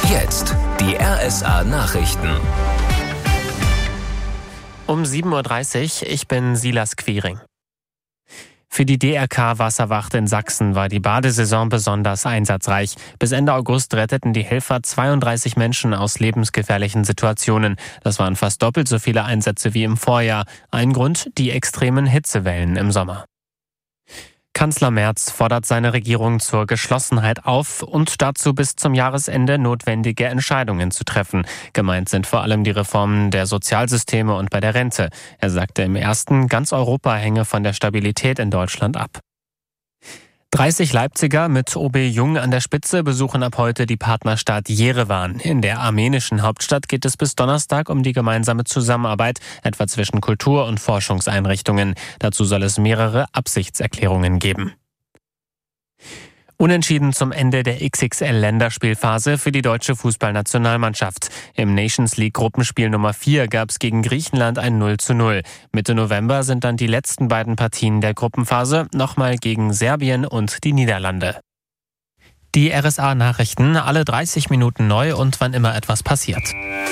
Jetzt die RSA Nachrichten. Um 7.30 Uhr, ich bin Silas Quiring. Für die DRK Wasserwacht in Sachsen war die Badesaison besonders einsatzreich. Bis Ende August retteten die Helfer 32 Menschen aus lebensgefährlichen Situationen. Das waren fast doppelt so viele Einsätze wie im Vorjahr. Ein Grund: die extremen Hitzewellen im Sommer. Kanzler Merz fordert seine Regierung zur Geschlossenheit auf und dazu bis zum Jahresende notwendige Entscheidungen zu treffen. Gemeint sind vor allem die Reformen der Sozialsysteme und bei der Rente. Er sagte im ersten, ganz Europa hänge von der Stabilität in Deutschland ab. 30 Leipziger mit OB Jung an der Spitze besuchen ab heute die Partnerstadt Jerewan. In der armenischen Hauptstadt geht es bis Donnerstag um die gemeinsame Zusammenarbeit, etwa zwischen Kultur- und Forschungseinrichtungen. Dazu soll es mehrere Absichtserklärungen geben. Unentschieden zum Ende der XXL-Länderspielphase für die deutsche Fußballnationalmannschaft. Im Nations League Gruppenspiel Nummer 4 gab es gegen Griechenland ein 0:0. Mitte November sind dann die letzten beiden Partien der Gruppenphase, nochmal gegen Serbien und die Niederlande. Die RSA-Nachrichten, alle 30 Minuten neu und wann immer etwas passiert.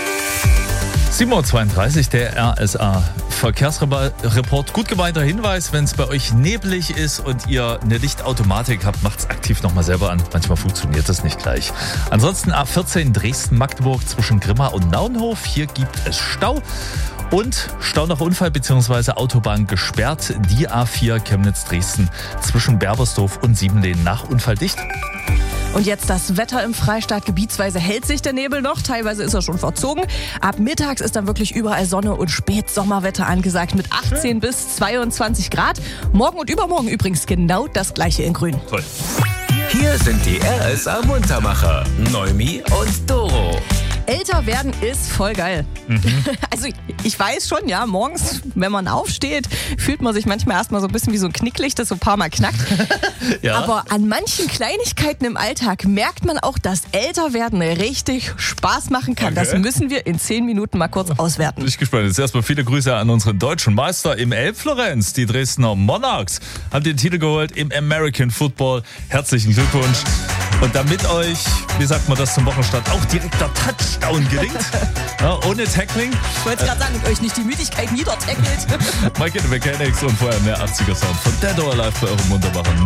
7.32 Uhr, der RSA-Verkehrsreport. Gut gemeinter Hinweis, wenn es bei euch neblig ist und ihr eine Lichtautomatik habt, macht's aktiv nochmal selber an. Manchmal funktioniert das nicht gleich. Ansonsten A14 Dresden-Magdeburg zwischen Grimma und Naunhof. Hier gibt es Stau. Und Stau nach Unfall bzw. Autobahn gesperrt. Die A4 Chemnitz-Dresden zwischen Berbersdorf und Siebenlehn nach Unfall dicht. Und jetzt das Wetter im Freistaat. Gebietsweise hält sich der Nebel noch, teilweise ist er schon verzogen. Ab mittags ist dann wirklich überall Sonne und Spätsommerwetter angesagt mit 18 bis 22 Grad. Morgen und übermorgen übrigens genau das gleiche in Grün. Toll. Hier sind die RSA Muntermacher, Neumi und Doro. Älter werden ist voll geil. Also ich weiß schon, ja, morgens, wenn man aufsteht, fühlt man sich manchmal erstmal so ein bisschen wie so ein Knicklicht, das so ein paar Mal knackt. Ja. Aber an manchen Kleinigkeiten im Alltag merkt man auch, dass Älterwerden richtig Spaß machen kann. Okay. Das müssen wir in 10 Minuten mal kurz auswerten. Bin ich gespannt. Jetzt erstmal viele Grüße an unseren deutschen Meister im Elbflorenz. Die Dresdner Monarchs haben den Titel geholt im American Football. Herzlichen Glückwunsch. Und damit euch, wie sagt man das zum Wochenstart, auch direkter Touchdown gelingt, ja, ohne Tackling. Ich wollte gerade sagen, euch nicht die Müdigkeit niedertackelt. Mike in the Mechanics und vorher mehr 80er Sound von Dead or Alive bei eurem Wunderbaren